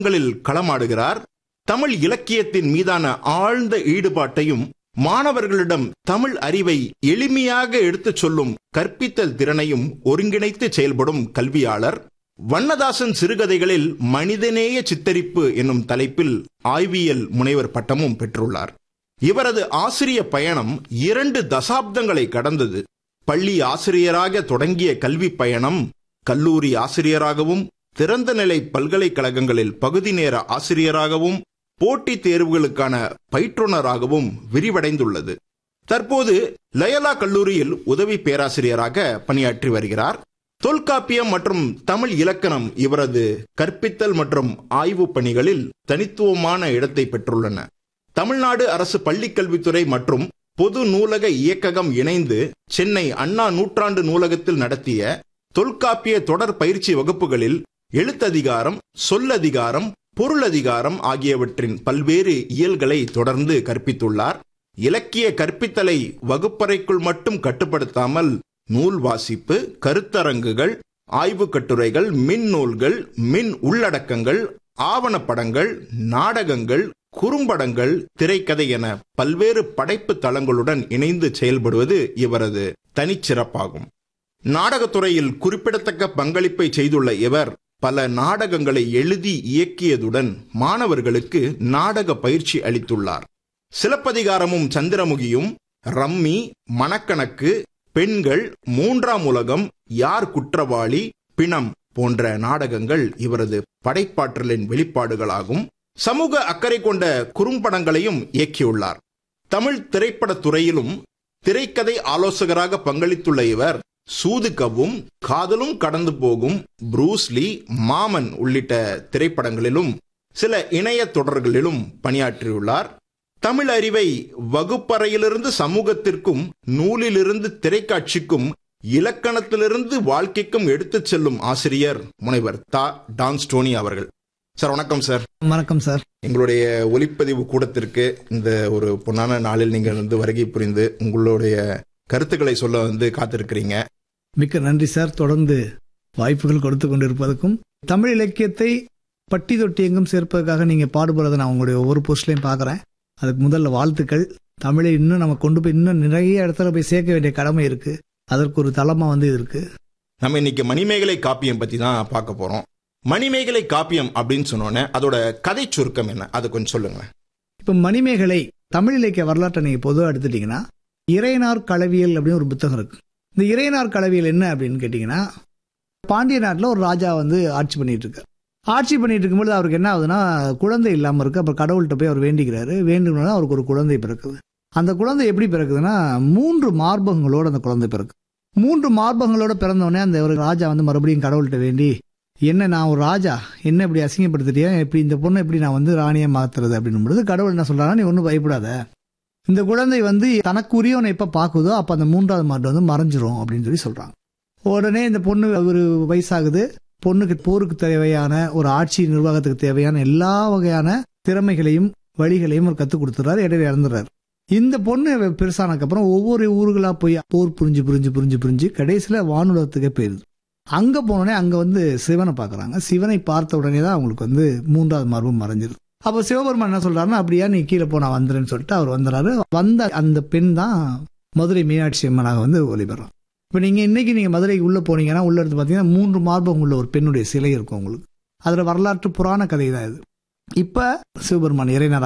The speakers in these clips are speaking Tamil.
களமாடுகிறார். தமிழ் இலக்கியத்தின் மீதான ஆழ்ந்த ஈடுபாட்டையும் மாணவர்களிடம் தமிழ் அறிவை எளிமையாக எடுத்துச் சொல்லும் கற்பித்தல் திறனையும் ஒருங்கிணைத்து செயல்படும் கல்வியாளர். வண்ணதாசன் சிறுகதைகளில் மனிதநேய சித்தரிப்பு என்னும் தலைப்பில் ஆய்வியல் முனைவர் பட்டமும் பெற்றுள்ளார். இவரது ஆசிரிய பயணம் 2 தசாப்தங்களை கடந்தது. பள்ளி ஆசிரியராக தொடங்கிய கல்வி பயணம் கல்லூரி ஆசிரியராகவும், திறந்தநிலை பல்கலைக்கழகங்களில் பகுதி நேர ஆசிரியராகவும், போட்டித் தேர்வுகளுக்கான பயிற்றுனராகவும் விரிவடைந்துள்ளது. தற்போது லயோலா கல்லூரியில் உதவி பேராசிரியராக பணியாற்றி வருகிறார். தொல்காப்பியம் மற்றும் தமிழ் இலக்கணம் இவரது கற்பித்தல் மற்றும் ஆய்வு பணிகளில் தனித்துவமான இடத்தை பெற்றுள்ளன. தமிழ்நாடு அரசு பள்ளிக்கல்வித்துறை மற்றும் பொது நூலக இயக்ககம் இணைந்து சென்னை அண்ணா நூற்றாண்டு நூலகத்தில் நடத்திய தொல்காப்பிய தொடர் பயிற்சி வகுப்புகளில் எழுத்ததிகாரம், சொல்லதிகாரம், பொருளதிகாரம் ஆகியவற்றின் பல்வேறு இயல்களை தொடர்ந்து கற்பித்துள்ளார். இலக்கிய கற்பித்தலை வகுப்பறைக்குள் மட்டும் கட்டுப்படுத்தாமல் நூல் வாசிப்பு, கருத்தரங்குகள், ஆய்வு கட்டுரைகள், மின் நூல்கள், மின் உள்ளடக்கங்கள், ஆவணப்படங்கள், நாடகங்கள், குறும்படங்கள், திரைக்கதை என பல்வேறு படைப்பு தளங்களுடன் இணைந்து செயல்படுவது இவரது தனிச்சிறப்பாகும். நாடகத்துறையில் குறிப்பிடத்தக்க பங்களிப்பை செய்துள்ள இவர் பல நாடகங்களை எழுதி இயக்கியதுடன் மாணவர்களுக்கு நாடக பயிற்சி அளித்துள்ளார். சிலப்பதிகாரமும் சந்திரமுகியும், ரம்மி, மனக்கணக்கு, பெண்கள், 3ஆம் உலகம், யார் குற்றவாளி, பிணம் போன்ற நாடகங்கள் இவரது படைப்பாற்றலின் வெளிப்பாடுகளாகும். சமூக அக்கறை கொண்ட குறும்படங்களையும் இயக்கியுள்ளார். தமிழ் திரைப்படத் துறையிலும் திரைக்கதை ஆலோசகராக பங்களித்துள்ள இவர் சூதுகவும், காதலும் கடந்து போகும், புரூஸ்லி, மாமன் உள்ளிட்ட திரைப்படங்களிலும் சில இணைய தொடர்களிலும் பணியாற்றியுள்ளார். தமிழ் அறிவை வகுப்பறையிலிருந்து சமூகத்திற்கும், நூலிலிருந்து திரைக்காட்சிக்கும், இலக்கணத்திலிருந்து வாழ்க்கைக்கும் எடுத்துச் செல்லும் ஆசிரியர் முனைவர் டான் ஸ்டோனி அவர்கள். சார் வணக்கம் சார். வணக்கம் சார். எங்களுடைய ஒலிப்பதிவு கூடத்திற்கு இந்த ஒரு பொன்னான நாளில் நீங்கள் வருகை புரிந்து உங்களுடைய கருத்துக்களை சொல்ல காத்திருக்கிறீங்க. மிக்க நன்றி சார். தொடர்ந்து வாய்ப்புகள் கொடுத்து கொண்டிருப்பதற்கும் தமிழ் இலக்கியத்தை பட்டி தொட்டி எங்கும் சேர்ப்பதற்காக நீங்க பாடுபடுறதை நான் உங்களுடைய ஒவ்வொரு போஸ்ட்லையும் பார்க்குறேன். அதுக்கு முதல்ல வாழ்த்துக்கள். தமிழை இன்னும் நம்ம கொண்டு போய் இன்னும் நிறைய இடத்துல போய் சேர்க்க வேண்டிய கடமை இருக்கு. அதற்கு ஒரு தளமா இது இருக்கு. நம்ம இன்னைக்கு மணிமேகலை காப்பியம் பத்தி தான் பார்க்க போறோம். மணிமேகலை காப்பியம் அப்படின்னு சொன்னோன்னே அதோட கதை சுருக்கம் என்ன, அது கொஞ்சம் சொல்லுங்க. இப்ப மணிமேகலை தமிழ் இலக்கிய வரலாற்றை நீங்க பொதுவாக எடுத்துட்டீங்கன்னா இறையனார் களவியல் அப்படின்னு ஒரு புத்தகம் இருக்கு. இந்த இறையனார் களவியல் என்ன அப்படின்னு கேட்டீங்கன்னா, பாண்டிய நாட்டில் ஒரு ராஜா ஆட்சி பண்ணிட்டு இருக்காரு. ஆட்சி பண்ணிட்டு இருக்கும்போது அவருக்கு என்ன ஆகுதுன்னா, குழந்தை இல்லாம இருக்கு. அப்புறம் கடவுள்கிட்ட போய் அவர் வேண்டிக்கிறாரு. வேண்டுனா அவருக்கு ஒரு குழந்தை பிறக்குது. அந்த குழந்தை எப்படி பிறக்குதுன்னா 3 மார்பகங்களோட அந்த குழந்தை பிறக்கு. 3 மார்பகங்களோட பிறந்தவொடனே அந்த ஒரு ராஜா மறுபடியும் கடவுள்கிட்ட வேண்டி, என்ன நான் ஒரு ராஜா, என்ன இப்படி அசிங்கப்படுத்திட்டியா, எப்படி இந்த பொண்ணை எப்படி நான் ராணியை மாத்துறது அப்படின்னு கடவுள் என்ன சொல்றாங்க, நீ ஒன்றும் பயப்படாத, இந்த குழந்தை தனக்குரியவனை எப்ப பாக்குதோ அப்ப அந்த 3ஆவது மார்பு மறைஞ்சிரும் அப்படின்னு சொல்றாங்க. உடனே இந்த பொண்ணு ஒரு வயசாகுது. பொண்ணுக்கு போருக்கு தேவையான ஒரு ஆட்சி நிர்வாகத்துக்கு தேவையான எல்லா வகையான திறமைகளையும் வழிகளையும் அவர் கத்துக் கொடுத்துறாரு. இடையில இறந்துறாரு. இந்த பொண்ணு பெருசானக்கு அப்புறம் ஒவ்வொரு ஊர்களா போய் போர் புரிஞ்சு புரிஞ்சு புரிஞ்சு புரிஞ்சு கடைசியில வானுலகத்துக்கே போயிருது. அங்க போனோடனே அங்க சிவனை பாக்குறாங்க. சிவனை பார்த்த உடனே தான் அவங்களுக்கு 3ஆவது மார்பு மறைஞ்சிருது. அப்ப சிவபெருமான் என்ன சொல்றாருன்னா, அப்படியா நீ கீழே போனா வந்துருன்னு சொல்லிட்டு அவர் வந்துறாரு. வந்த அந்த பெண் தான் மதுரை மீனாட்சி அம்மனாக ஒளிபெறான். இப்ப இன்னைக்கு நீங்க மதுரைக்கு உள்ள போனீங்கன்னா உள்ள எடுத்து பாத்தீங்கன்னா 3 மார்பகம் உள்ள ஒரு பெண்ணுடைய சிலை இருக்கும் உங்களுக்கு. அதுல வரலாற்று புராண கதை தான் இது. இப்ப சிவபெருமான் இறைநரா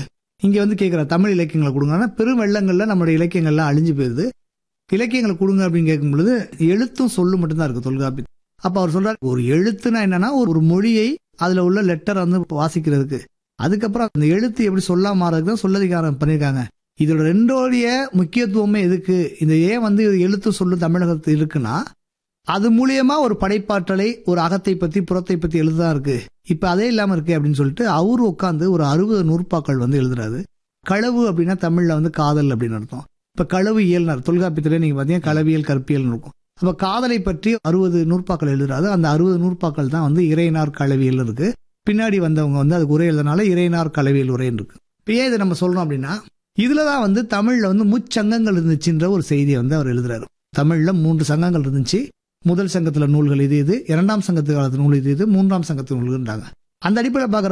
இங்க கேட்கிற தமிழ் இலக்கியங்களை கொடுங்கன்னா, பெரும் வெள்ளங்கள்ல நம்மளுடைய இலக்கியங்கள்லாம் அழிஞ்சு போயிருது. இலக்கியங்களை கொடுங்க அப்படின்னு கேட்கும் பொழுது எழுத்தும் சொல்லும் மட்டும்தான் இருக்கு தொல்காப்பி. அப்ப அவர் சொல்றாரு, ஒரு எழுத்துனா என்னன்னா ஒரு மொழியை அதுல உள்ள லெட்டர் வாசிக்கிறதுக்கு, அதுக்கப்புறம் அந்த எழுத்து எப்படி சொல்லா மாறதுக்கு தான் சொல்லதிகாரம் பண்ணிருக்காங்க. இதோட 2 முக்கியத்துவமே எதுக்கு, இந்த ஏன் எழுத்து சொல்லு தமிழகத்தில் இருக்குன்னா, அது மூலியமா ஒரு படைப்பாற்றலை, ஒரு அகத்தை பத்தி புறத்தை பத்தி எழுதுதான் இருக்கு. இப்ப அதே இல்லாம இருக்கு அப்படின்னு சொல்லிட்டு அவரு உட்காந்து ஒரு 60 நூற்பாக்கள் எழுதுறாரு. களவு அப்படின்னா தமிழ்ல காதல் அப்படின்னு அர்த்தம். இப்ப களவு இயல்னார் தொல்காப்பியத்திலே நீங்க பாத்தீங்கன்னா களவியல் கற்பியல் இருக்கும். அப்ப காதலை பற்றி 60 நூற்பாக்கள் எழுதுறாரு. அந்த 60 நூற்பாக்கள் தான் இறையனார் களவியல் இருக்கு. பின்னாடி வந்தவங்க அதுக்கு உரை எழுதுனால இறையனார் களவியல் உரைன்னு இருக்கு. இப்ப ஏன் இதை நம்ம சொல்றோம் அப்படின்னா, இதுலதான் தமிழ்ல முச்சங்கங்கள் இருந்துச்சுன்ற ஒரு செய்தியை அவர் எழுதுறாரு. தமிழ்ல 3 சங்கங்கள் இருந்துச்சு. முதல் சங்கத்துல நூல்கள் இது, 2ஆம் சங்கத்து காலத்து நூல் இது, 3ஆம் சங்கத்து நூல்கள்ன்றாங்க. அந்த அடிப்படையில் பார்க்குற